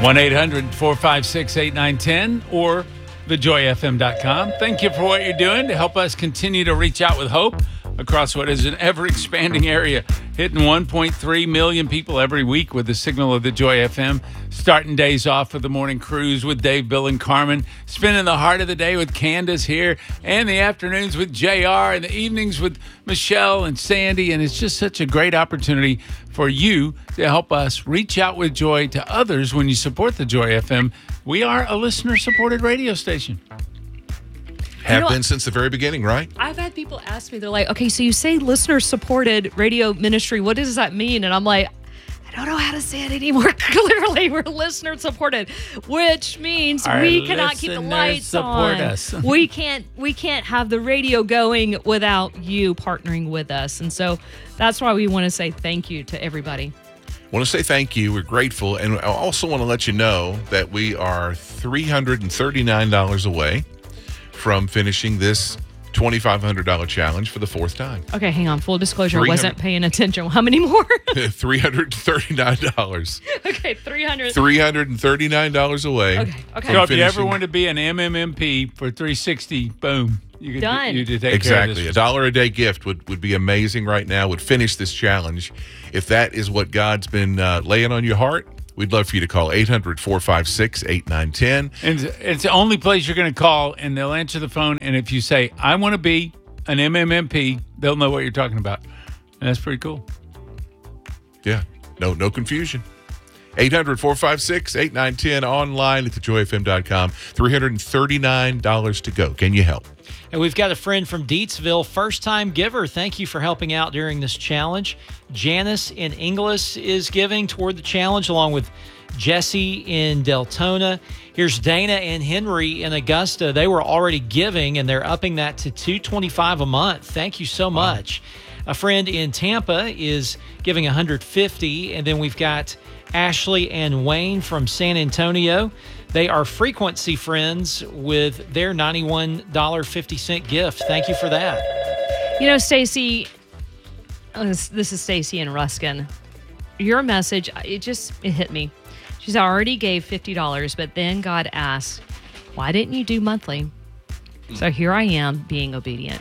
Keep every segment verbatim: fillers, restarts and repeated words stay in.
one eight hundred four five six eight nine one zero or the joy f m dot com. Thank you for what you're doing to help us continue to reach out with hope across what is an ever-expanding area, hitting one point three million people every week with the signal of the Joy F M, starting days off with the morning cruise with Dave, Bill, and Carmen, spending the heart of the day with Candace here, and the afternoons with J R, and the evenings with Michelle and Sandy, and it's just such a great opportunity for you to help us reach out with joy to others when you support the Joy F M. We are a listener-supported radio station. Have You know, been since the very beginning, right? I've had people ask me, they're like, okay, so you say listener-supported radio ministry. What does that mean? And I'm like, I don't know how to say it any more clearly. We're listener-supported, which means Our we cannot keep the listeners lights support on. us. we can't we can't have the radio going without you partnering with us. And so that's why we want to say thank you to everybody. Want to say thank you. We're grateful. And I also want to let you know that we are three hundred thirty-nine dollars away from finishing this twenty-five hundred dollars challenge for the fourth time. Okay, hang on. Full disclosure, I wasn't paying attention. How many more? three hundred thirty-nine dollars. Okay, three hundred. three hundred thirty-nine dollars away. Okay, okay. So if you ever finishing- want to be an M M M P for three sixty, boom. You could, Done. You could take Exactly. care A of this. dollar a day gift would, would be amazing right now, would finish this challenge. If that is what God's been uh, laying on your heart, we'd love for you to call eight hundred four five six eight nine one zero. And it's- it's the only place you're going to call, and they'll answer the phone. And if you say, I want to be an M M M P, they'll know what you're talking about. And that's pretty cool. Yeah, no no confusion. eight hundred four five six eight nine one zero, online at the joy f m dot com. three hundred thirty-nine dollars to go. Can you help? And we've got a friend from Deatsville, first-time giver. Thank you for helping out during this challenge. Janice in Inglis is giving toward the challenge, along with Jesse in Deltona. Here's Dana and Henry in Augusta. They were already giving, and they're upping that to two hundred twenty-five dollars a month. Thank you so much. A friend in Tampa is giving one hundred fifty dollars, and then we've got Ashley and Wayne from San Antonio. They are frequency friends with their ninety-one dollars and fifty cents gift. Thank you for that. You know, Stacy, oh, this, this is Stacy in Ruskin. Your message, it just, it hit me. She said, I already gave fifty dollars, but then God asked, why didn't you do monthly? So here I am being obedient.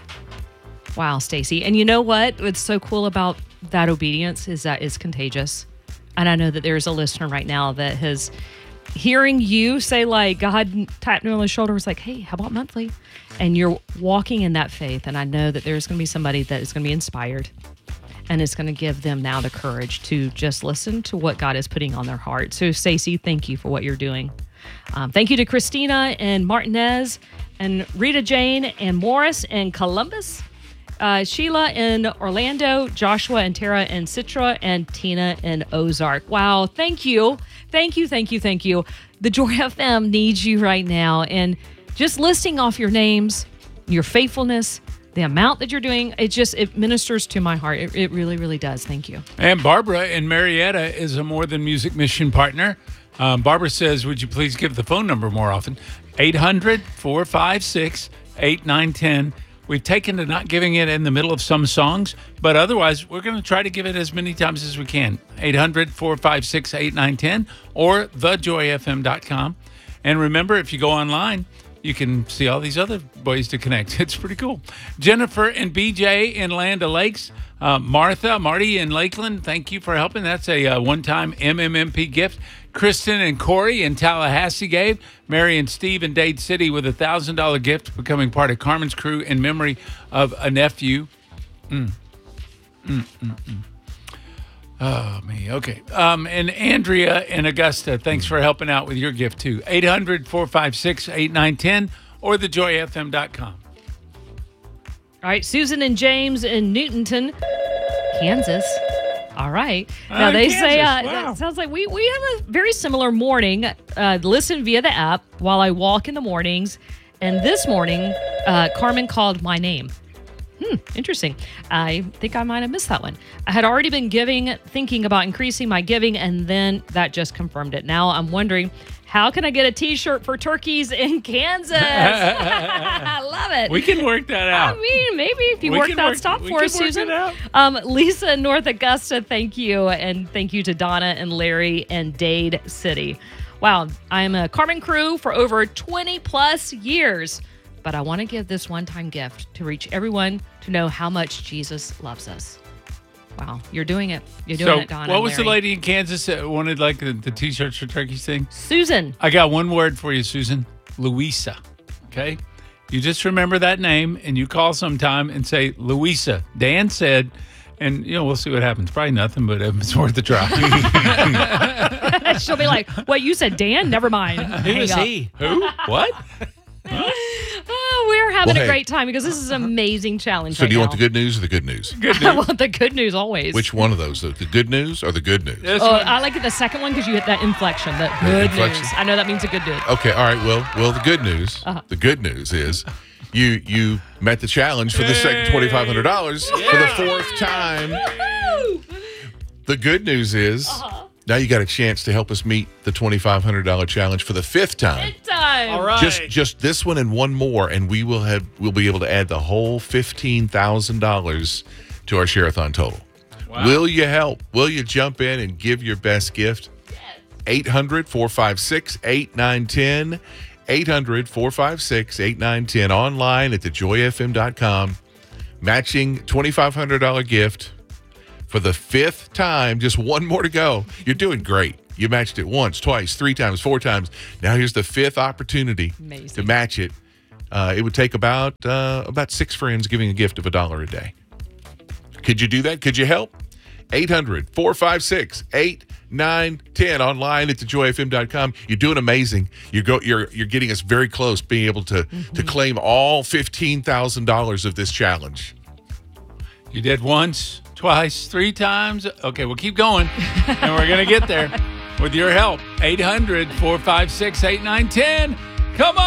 Wow, Stacy. And you know what? What's so cool about that obedience is that it's contagious. And I know that there's a listener right now that has hearing you say, like, God tapped me on the shoulder, was like, hey, how about monthly? And you're walking in that faith. And I know that there's going to be somebody that is going to be inspired. And it's going to give them now the courage to just listen to what God is putting on their heart. So, Stacey, thank you for what you're doing. Um, thank you to Christina and Martinez and Rita Jane and Morris and Columbus, uh, Sheila in Orlando, Joshua and Tara in Citra, and Tina in Ozark. Wow, thank you. Thank you, thank you, thank you. The Joy F M needs you right now. And just listing off your names, your faithfulness, the amount that you're doing, it just, it ministers to my heart. It, it really, really does. Thank you. And Barbara in Marietta is a More Than Music Mission partner. Um, Barbara says, would you please give the phone number more often? eight hundred four five six eight nine one zero. We've taken to not giving it in the middle of some songs, but otherwise, we're going to try to give it as many times as we can. eight hundred four five six eight nine one zero or the joy f m dot com. And remember, if you go online, you can see all these other ways to connect. It's pretty cool. Jennifer and B J in Land O'Lakes. Uh, Martha, Marty in Lakeland, thank you for helping. That's a uh, one-time M M M P gift. Kristen and Corey in Tallahassee gave. Mary and Steve in Dade City with a one thousand dollars gift, becoming part of Carmen's crew in memory of a nephew. Mm. Mm, mm, mm. Oh, me. Okay. Um, and Andrea in Augusta, thanks for helping out with your gift, too. eight hundred four five six eight nine one zero or the joy f m dot com. All right, Susan and James in Newtonton, Kansas. All right. Now, Uh, they Kansas, say, uh, wow. it sounds like we, we have a very similar morning. Uh, listen via the app while I walk in the mornings. And this morning, uh, Carmen called my name. Hmm, interesting. I think I might have missed that one. I had already been giving, thinking about increasing my giving, and then that just confirmed it. Now I'm wondering, how can I get a T-shirt for turkeys in Kansas? I love it. We can work that out. I mean, maybe if you We work can that work- stop we for can us, work Susan. it out. Um, Lisa in North Augusta, thank you. And thank you to Donna and Larry and Dade City. Wow, I'm a Carmen crew for over twenty plus years, but I want to give this one-time gift to reach everyone to know how much Jesus loves us. Wow, you're doing it. You're doing So, it, Don. what and was the Larry. lady in Kansas that wanted like the, the t-shirts for turkeys thing? Susan. I got one word for you, Susan. Louisa. Okay? You just remember that name and you call sometime and say, Louisa. Dan said, and you know, we'll see what happens. Probably nothing, but it's worth a try. She'll be like, "What you said, Dan? Never mind." Who is he? Who? What? Oh, we're having Well, a hey. great time because this is an amazing challenge. So right do you now. want the good news or the good news? Good I news. want the good news always. Which one of those? The, the good news or the good news? This Oh, one- I like the second one because you hit that inflection. The good inflection? news. I know that means a good news. Okay, all right. Well, well, the good news. Uh-huh. The good news is you you met the challenge for the second twenty five hundred dollars for the fourth time. The good news is Uh-huh. now you got a chance to help us meet the twenty five hundred dollar challenge for the fifth time. Good time. All right. Just just this one and one more, and we will have we'll be able to add the whole fifteen thousand dollars to our Share-a-thon total. Wow. Will you help? Will you jump in and give your best gift? eight hundred, four five six, eight nine one zero. eight hundred, four five six, eight nine one zero. Online at the joy f m dot com. Matching twenty-five hundred dollars gift for the fifth time. Just one more to go. You're doing great. You matched it once, twice, three times, four times. Now here's the fifth opportunity Amazing. to match it. Uh, it would take about uh, about six friends giving a gift of a dollar a day. Could you do that? Could you help? eight hundred, four five six, eight nine one zero. Online at the joy f m dot com. You're doing amazing. You're go, you're you're getting us very close being able to Mm-hmm. to claim all fifteen thousand dollars of this challenge. You did once, twice, three times. Okay, we'll keep going, and we're going to get there with your help. eight hundred, four five six, eight nine one zero. Come on.